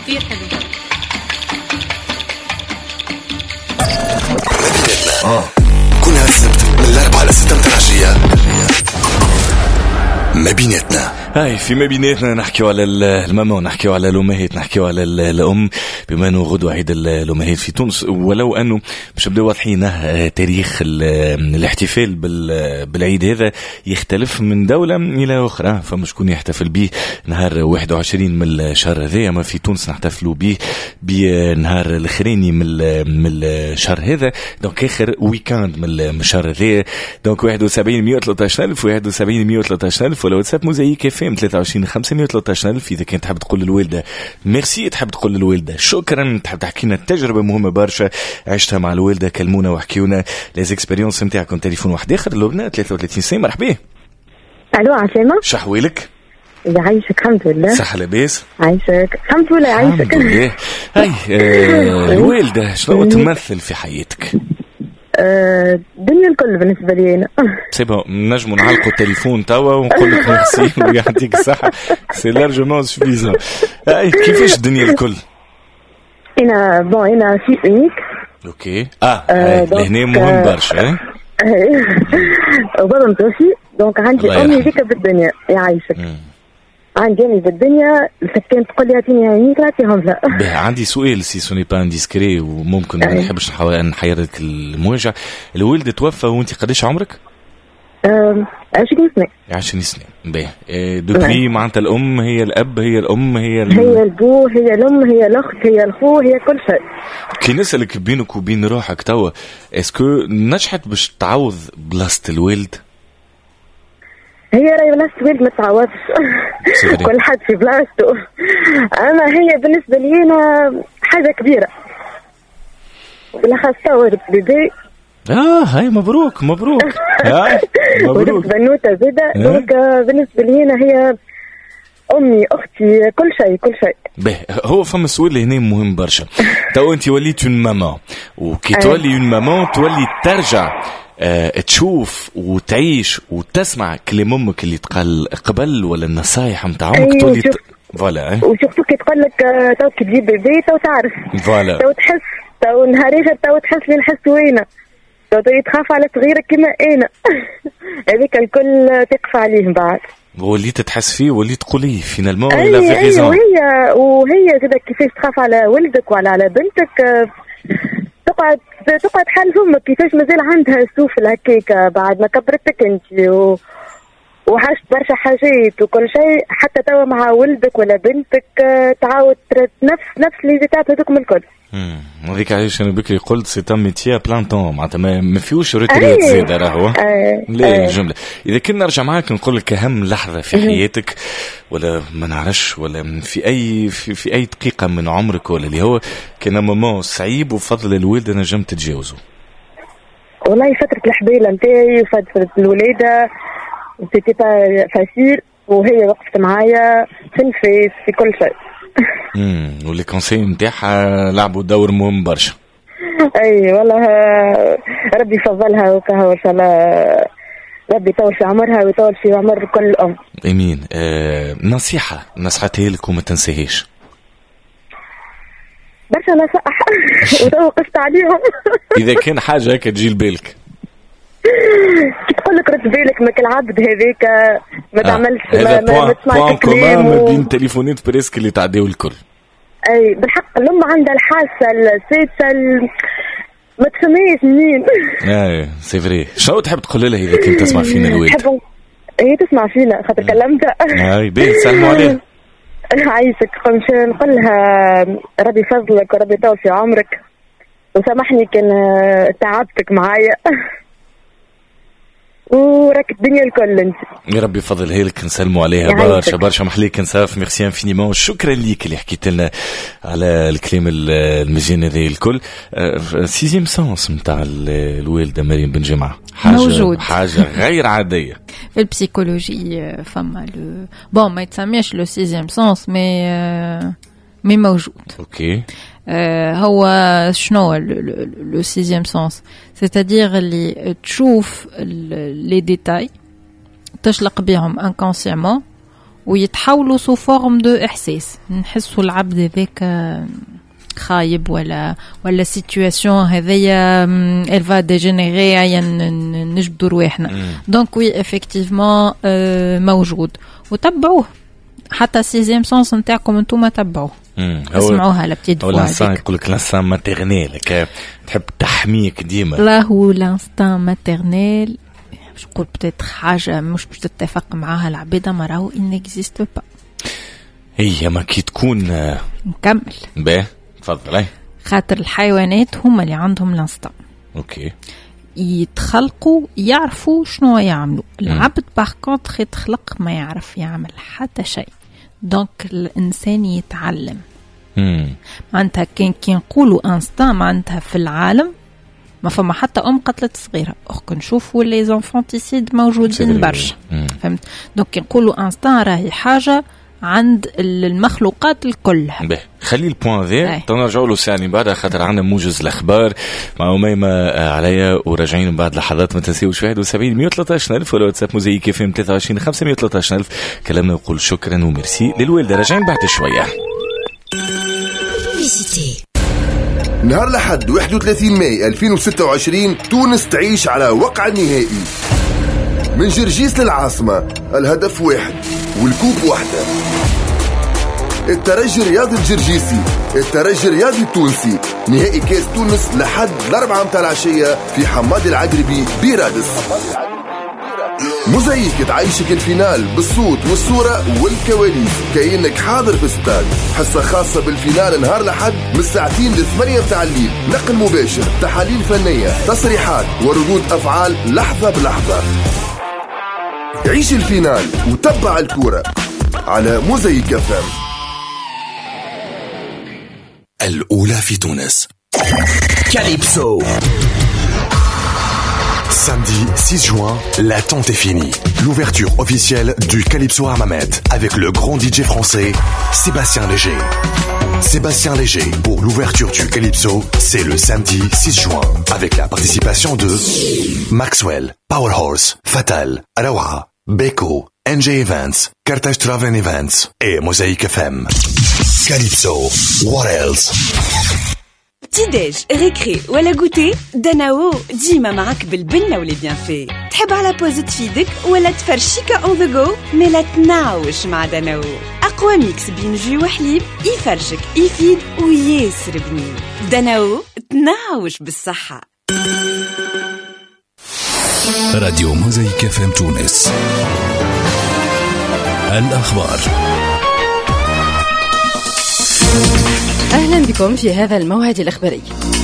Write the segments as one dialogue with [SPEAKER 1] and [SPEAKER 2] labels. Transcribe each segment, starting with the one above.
[SPEAKER 1] كتير حلو.
[SPEAKER 2] كلها السبت من 4 ل 6 متاع العشية. ما بيناتنا
[SPEAKER 3] هاي في ما بيناتنا نحكيو على الماما ونحكيو على الأمهات نحكيو على الأم بما أنه غدوة عيد الأمهات في تونس ولو أنه مش بدأ واضحين تاريخ الاحتفال بالعيد هذا يختلف من دولة إلى أخرى فمش شكون يحتفل به نهار 21 من الشهر هذا أما في تونس نحتفلوا به بنهار الأخراني من الشهر هذا دونك آخر ويكاند من الشهر هذا دونك 71 113 ألف 71 113 ألف ولا واتساب موزايك فهم 23 513 ألف إذا كنت تحب تقول للوالدة ميرسي تحب تقول للوالدة شكرا تحب تحكي لنا تجربة مهمة برشا عشتها مع الوالدة كلمونا وحكيونا ليز اكسبيريونس نتاعكم. تليفون واحد آخر لبنان 33 سنة مرحبا.
[SPEAKER 4] الو عسلامة
[SPEAKER 3] شحوالك
[SPEAKER 4] يعيشك الحمد لله
[SPEAKER 3] صحة لاباس
[SPEAKER 4] عايشك الحمد لله عايشك
[SPEAKER 3] الحمد لله. هاي الوالدة شنو تمثل في حياتك؟
[SPEAKER 4] الدنيا الكل بالنسبة لي أنا.
[SPEAKER 3] سيبا نجمو نعلقوا التليفون توا ونقول لك ميرسي ويعطيك الصحة سي لارجومون سوفيزون. هاي كيفاش الدنيا الكل؟
[SPEAKER 4] أنا في أونيك.
[SPEAKER 3] اوكي لهنا مهم برشا
[SPEAKER 4] وبابا متوفي دونك عندي أمي ذيك بالدنيا يعيشك عندي أمي بالدنيا كانت تقول لي هاتيني عينيك نعطيهم لها.
[SPEAKER 3] عندي سؤال سي سوني با انديسكري وممكن ما نحبش نحيرك المواجهة. الوالد توفى وانت قديش عمرك؟
[SPEAKER 4] 20 سنة.
[SPEAKER 3] 20 سنة باهي دوبري معناتها الأم هي الأب هي الأم هي
[SPEAKER 4] هي البو هي الأم هي الأخت هي الخو هي كل شيء.
[SPEAKER 3] كي نسألك بينك وبين روحك توا اسكو نجحت باش تعوض بلاصة الوالد؟
[SPEAKER 4] هي راهي بلاصة الوالد ما تعوضش كل حد في بلاصته أما هي بالنسبة لي أنا حاجة كبيرة بالأخص توا بيبي
[SPEAKER 3] هاي مبروك هاي مبروك
[SPEAKER 4] بنوتة زيادة دونك بالنسبة لي أنا هي أمي أختي كل شيء
[SPEAKER 3] به هو فما سؤال هنا مهم برشا. تو أنت وليت اون ماما وكي تولي اون ماما تولي ترجع تشوف وتعيش وتسمع كلام امك اللي تقال قبل ولا النصايح نتاع امك تولي فوالا
[SPEAKER 4] وشفتو كي تقول لك تو كي تجيب بيبي تو تعرف
[SPEAKER 3] فوالا
[SPEAKER 4] تو تحس تو نهاريجة تو تحس لي نحس وينه تو تخاف على صغيرك كما انا هذيك الكل تقف عليه بعد
[SPEAKER 3] وليت تحس فيه وليت تقوليه فينالمون لا في ريزون
[SPEAKER 4] وهي زاد كيفاش تخاف على ولدك وعلى على بنتك تقعد حال فمك كيفاش مازال عندها سوفل هكاك بعد ما كبرتك انت وحشت برشا حاجات وكل شيء حتى توا مع ولدك ولا بنتك تعاود نفس اللي زيتات هذوكم الكل.
[SPEAKER 3] هذيك علاش انا بكري قلت سي تام ميتيا بلان طون معناتها ما فيهوش روتريت زاده راهو لا جمله. اذا كنا نرجع معاك نقول لك اهم لحظه في حياتك ولا ما نعرفش ولا في اي دقيقه من عمرك ولا اللي هو كان مومون صعيب وفضل الوالد نجم تتجاوزه.
[SPEAKER 4] والله فتره الحبيله نتاعي فتره الولاده سيتي با فاسيل وهي وقفت معايا في الفيس في كل شيء.
[SPEAKER 3] واللي كونسي نتاعها لعبوا دور مهم برشا.
[SPEAKER 4] اي والله ربي يفضلها وكها ان شاء الله ربي يطول في عمرها ويطول في عمر كل ام.
[SPEAKER 3] امين. نصيحه نصحتها لك وما تنساهاش.
[SPEAKER 4] برشا نصائح وتو قصت عليهم.
[SPEAKER 3] اذا كان حاجه هكا تجي لبالك
[SPEAKER 4] كي تقول لك رد بالك ماك العبد هذيك ما تعملش
[SPEAKER 3] ما تسمعش كلام ما بين تليفونات بريسك اللي تعديو الكل.
[SPEAKER 4] اي بالحق الام عندها الحاسه السادسه ما تسميش منين.
[SPEAKER 3] اي سي فري. شنو تحب تقول لها اذا كنت تسمع فينا الوالد؟
[SPEAKER 4] هي تسمع فينا خاطر كلمتها.
[SPEAKER 3] اي باهي سلموا عليها.
[SPEAKER 4] عايزك نقول لها ربي يفضلك وربي يطول في عمرك وسامحني كان تعبتك معايا وراك الدنيا الكل انت.
[SPEAKER 3] يا ربي يفضلها لك نسلموا عليها برشا محليك نساف ميرسي انفينيمون شكرا ليك اللي حكيت لنا على الكلام المزيان هذا الكل. سيزيم سانس نتاع الوالده مريم بن جمعه
[SPEAKER 1] موجود
[SPEAKER 3] حاجه غير عاديه
[SPEAKER 1] في البسيكولوجي فما بون ما يتسميش لو سيزيم سانس مي موجود.
[SPEAKER 3] اوكي
[SPEAKER 1] هو شنو لو سيزيام سانس c'est-à-dire اللي تشوف لي ديتاي تشلق بهم انكونسيامون ويتحولوا سو فورم دو احساس. نحسوا العبد هذاك خايب ولا سيتواسيون هذيا elle va dégénérer نجبدوا رواحنا. دونك وي افكتيفمون موجود وتبعوه حتى سيزيام سونس نتاعكم انتم تبعوه. اسمعوها لبتيد فوا
[SPEAKER 3] الانسان يقول لك الانسان ماتيرنيل تحب تحميك ديما.
[SPEAKER 1] لا هو الانسان ماتيرنيل باش نقول بتيت حاجه مش باش تتفق معاها العبيده ما راهو انكزيست با.
[SPEAKER 3] هي ما كي تكون
[SPEAKER 1] نكمل
[SPEAKER 3] باهي تفضل.
[SPEAKER 1] خاطر الحيوانات هما اللي عندهم الانستان.
[SPEAKER 3] اوكي
[SPEAKER 1] يتخلقوا يعرفوا شنو يعملوا. العبد باغ كونطخ يتخلق ما يعرف يعمل حتى شيء. دونك الانسان يتعلم. معناتها كي نقولوا انستان معناتها في العالم ما فما حتى قتلت صغيرة. أخك نشوفوا لي زانفانتيسيد موجودين برشا. فهمت؟ دونك كي نقولوا انستان راهي حاجة عند المخلوقات الكل.
[SPEAKER 3] خلي البوان ذي تنرجعوا له ساعة بعد خاطر عندنا موجز الأخبار مع أميمة عليا وراجعين بعد لحظات. ما تنسيوش 71 113 ألف ولا واتساب موزايك اف ام 23 513 ألف. كلامنا نقول شكرا وميرسي للوالدة. راجعين بعد شوية.
[SPEAKER 5] نهار لحد 31 ماي 2026 تونس تعيش على وقع النهائي من جرجيس للعاصمة. الهدف واحد والكوب واحدة. الترجي الرياضي الجرجيسي الترجي الرياضي التونسي نهائي كاس تونس لحد 4 متاع العشية في حماد العقربي بيرادس. موزايك تعيشك الفينال بالصوت والصورة والكواليس كأنك حاضر في استاد. حصة خاصة بالفينال نهار لحد من الساعتين ل8 متاع الليل. نقل مباشر، تحاليل فنية، تصريحات وردود أفعال لحظة بلحظة. عيش الفينال وتبع الكورة على موزايك FM.
[SPEAKER 2] الأولى في تونس
[SPEAKER 6] Calypso.
[SPEAKER 2] Samedi 6 juin, l'attente est finie. L'ouverture officielle du Calypso Armamet avec le grand DJ français Sébastien Léger. Sébastien Léger pour l'ouverture du Calypso, c'est le samedi 6 juin avec la participation de Maxwell, Powerhorse, Fatal, Arawa, Beko, NJ Events, Carthage Travel Events et Mosaïque FM. Calypso, what else?
[SPEAKER 7] تيداج ريكري ولا غوتي دناو ديما معك بالبنة واللي بيان في. تحب على بوز تفيدك ولا تفرشيكا اون ذا جو مي لا تناوش مع دناو. اقوى ميكس بين جي وحليب يفرشك يفيد وياسر بنين. دناو تناوش بالصحة.
[SPEAKER 6] راديو موزايك اف ام تونس. الأخبار.
[SPEAKER 8] أهلا بكم في هذا الموعد الإخباري.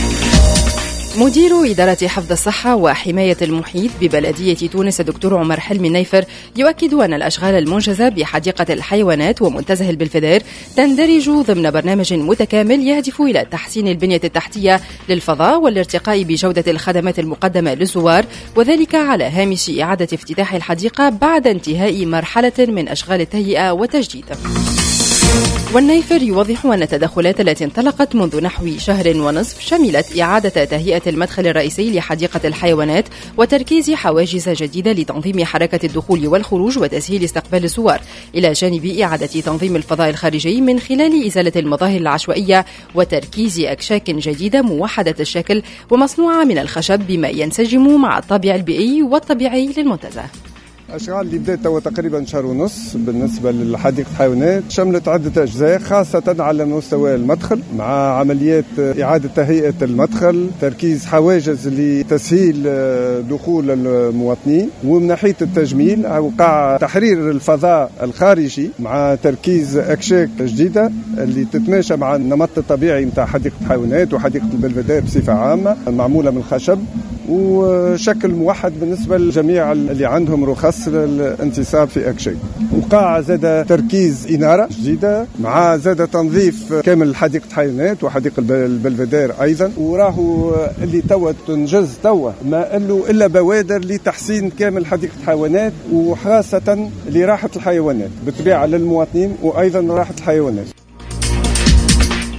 [SPEAKER 8] مدير إدارة حفظ الصحة وحماية المحيط ببلدية تونس الدكتور عمر حلمي النيفر يؤكد أن الأشغال المنجزة بحديقة الحيوانات ومنتزه البلفدير تندرج ضمن برنامج متكامل يهدف إلى تحسين البنية التحتية للفضاء والارتقاء بجودة الخدمات المقدمة للزوار، وذلك على هامش إعادة افتتاح الحديقة بعد انتهاء مرحلة من أشغال التهيئة والتجديد. والنيفر يوضح أن التدخلات التي انطلقت منذ نحو شهر ونصف شملت إعادة تهيئة المدخل الرئيسي لحديقة الحيوانات وتركيز حواجز جديدة لتنظيم حركة الدخول والخروج وتسهيل استقبال الزوار، إلى جانب إعادة تنظيم الفضاء الخارجي من خلال إزالة المظاهر العشوائية وتركيز أكشاك جديدة موحدة الشكل ومصنوعة من الخشب بما ينسجم مع الطابع البيئي والطبيعي للمنتزه.
[SPEAKER 9] أشغال اللي بدأت تقريبا شهر ونص بالنسبة لحديقة الحيوانات شملت عدة أجزاء خاصة على مستوى المدخل مع عمليات إعادة تهيئة المدخل، تركيز حواجز لتسهيل دخول المواطنين، ومن ناحية التجميل وقع تحرير الفضاء الخارجي مع تركيز أكشاك جديدة اللي تتماشى مع النمط الطبيعي متاع حديقة الحيوانات وحديقة البلفدير بصفة عامة، معمولة من الخشب وشكل موحد بالنسبة للجميع اللي عندهم رخص الانتصاب في أكشاك. وقع زاد تركيز إنارة جديدة مع زاد تنظيف كامل حديقة الحيوانات وحديقة البلفدير أيضا، وراهو اللي توا تنجز توا ما قالوا إلا بوادر لتحسين كامل حديقة الحيوانات وخاصة لراحة الحيوانات بالطبيعة للمواطنين وأيضا راحة الحيوانات.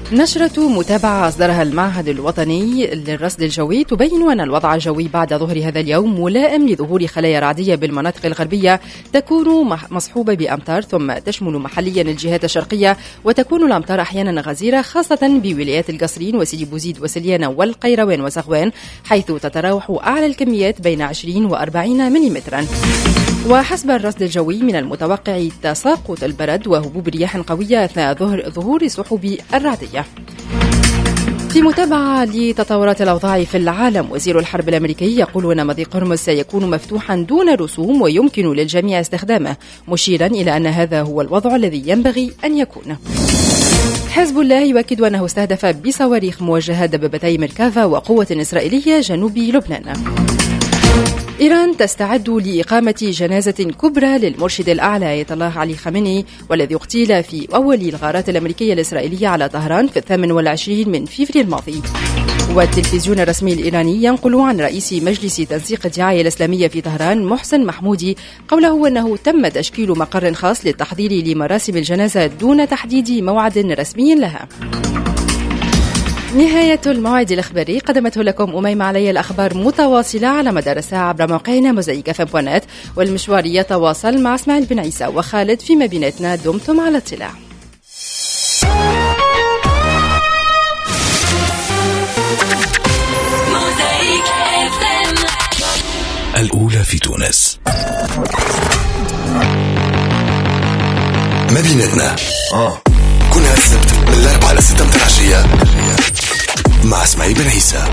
[SPEAKER 8] نشرة متابعة أصدرها المعهد الوطني للرصد الجوي تبين أن الوضع الجوي بعد ظهر هذا اليوم ملائم لظهور خلايا رعدية بالمناطق الغربية تكون مصحوبة بأمطار ثم تشمل محليا الجهات الشرقية، وتكون الأمطار أحيانا غزيرة خاصة بولايات القصرين وسيدي بوزيد وسليانة والقيروان وسغوان، حيث تتراوح أعلى الكميات بين 20 و40 ملم. وحسب الرصد الجوي من المتوقع تساقط البرد وهبوب رياح قوية أثناء ظهور سحب الرعدية. في متابعة لتطورات الأوضاع في العالم، وزير الحرب الأمريكي يقول أن مضيق هرمز سيكون مفتوحا دون رسوم ويمكن للجميع استخدامه، مشيرا إلى أن هذا هو الوضع الذي ينبغي أن يكون. حزب الله يؤكد أنه استهدف بصواريخ موجهة دبابتي ميركافا وقوة إسرائيلية جنوب لبنان. إيران تستعد لإقامة جنازة كبرى للمرشد الأعلى آية الله علي خامنئي، والذي اغتيل في أول الغارات الأمريكية الإسرائيلية على طهران في 28 من فبراير الماضي. والتلفزيون الرسمي الإيراني ينقل عن رئيس مجلس تنسيق الدعاية الإسلامية في طهران محسن محمودي قوله أنه تم تشكيل مقر خاص للتحضير لمراسم الجنازة دون تحديد موعد رسمي لها. نهاية الموعد الإخباري قدمته لكم أميمة علي. الأخبار متواصلة على مدار الساعة عبر موقعنا موزايك FM.net، والمشوار يتواصل مع اسماعيل بن عيسى وخالد فيما بيناتنا. دمتم على اطلاع.
[SPEAKER 6] الأولى في تونس.
[SPEAKER 2] مدينتنا كلها السبت من 4 ل 6 متاع العشية مع اسماعيل بن عيسى.